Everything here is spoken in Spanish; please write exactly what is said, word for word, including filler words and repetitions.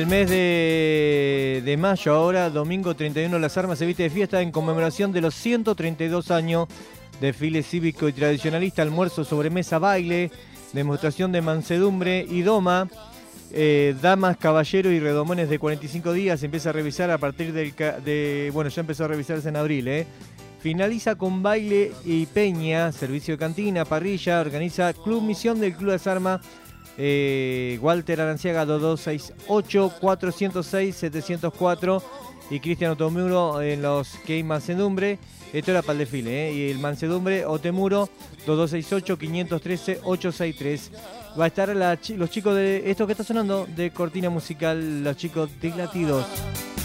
El mes de, de mayo, ahora, domingo treinta y uno, Las Armas se viste de fiesta en conmemoración de los ciento treinta y dos años. Desfile cívico y tradicionalista, almuerzo, sobremesa, baile, demostración de mansedumbre y doma. Eh, damas, caballeros y redomones de cuarenta y cinco días. Empieza a revisar a partir del... De, bueno, ya empezó a revisarse en abril, ¿eh? Finaliza con baile y peña, servicio de cantina, parrilla. Organiza Club Misión del Club de Las Armas. Eh, Walter Aranciaga, dos dos seis ocho, cuatro cero seis, siete cero cuatro. Y Cristian Otemuro en los que hay mansedumbre. Esto era para el desfile, ¿eh? Y el mansedumbre Otemuro, dos dos seis ocho, cinco uno tres, ocho seis tres. Va a estar la, los chicos de esto que está sonando, de cortina musical, los chicos de Latidos.